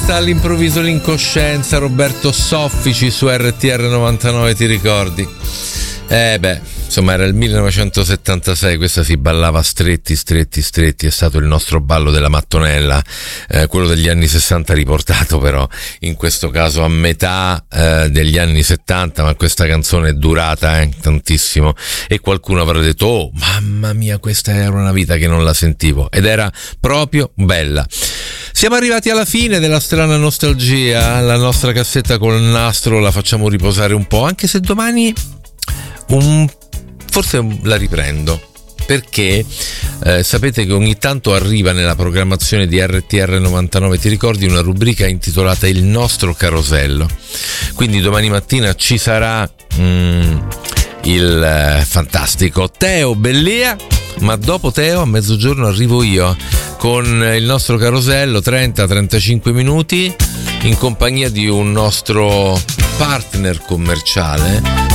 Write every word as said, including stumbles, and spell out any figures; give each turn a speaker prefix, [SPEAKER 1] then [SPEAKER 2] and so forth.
[SPEAKER 1] questa all'improvviso l'incoscienza, Roberto Soffici su R T R novantanove, ti ricordi? Eh beh, insomma era il millenovecentosettantasei, questa si ballava stretti, stretti, stretti, è stato il nostro ballo della mattonella, eh, quello degli anni sessanta riportato però in questo caso a metà eh, degli anni settanta, ma questa canzone è durata eh, tantissimo e qualcuno avrà detto oh mamma mia, questa era una vita che non la sentivo, ed era proprio bella. Siamo arrivati alla fine della strana nostalgia, la nostra cassetta col nastro la facciamo riposare un po', anche se domani un forse la riprendo, perché eh, sapete che ogni tanto arriva nella programmazione di R T R novantanove, ti ricordi, una rubrica intitolata Il nostro carosello. Quindi domani mattina ci sarà mm, il eh, fantastico Teo Bellia, ma dopo Teo a mezzogiorno arrivo io con il nostro carosello, trenta trentacinque minuti in compagnia di un nostro partner commerciale